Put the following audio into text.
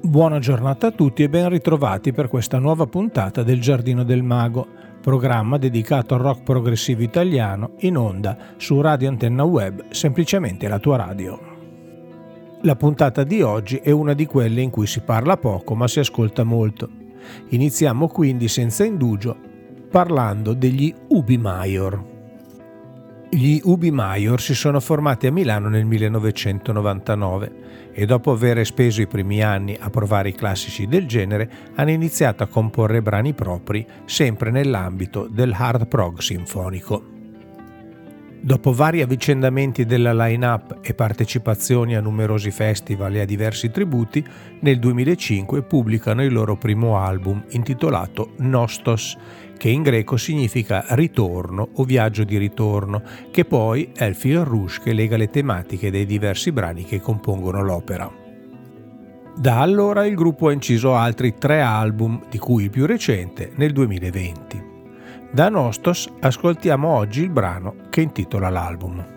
Buona giornata a tutti e ben ritrovati per questa nuova puntata del Giardino del Mago, programma dedicato al rock progressivo italiano in onda su Radio Antenna Web, semplicemente la tua radio. La puntata di oggi è una di quelle in cui si parla poco ma si ascolta molto. Iniziamo quindi senza indugio parlando degli Ubi-Mayor. Gli Ubi-Mayor si sono formati a Milano nel 1999 e dopo aver speso i primi anni a provare i classici del genere hanno iniziato a comporre brani propri sempre nell'ambito del hard prog sinfonico. Dopo vari avvicendamenti della line-up e partecipazioni a numerosi festival e a diversi tributi, nel 2005 pubblicano il loro primo album intitolato Nostos, che in greco significa ritorno o viaggio di ritorno, che poi è il fil rouge che lega le tematiche dei diversi brani che compongono l'opera. Da allora il gruppo ha inciso altri 3 album, di cui il più recente nel 2020. Da Nostos ascoltiamo oggi il brano che intitola l'album.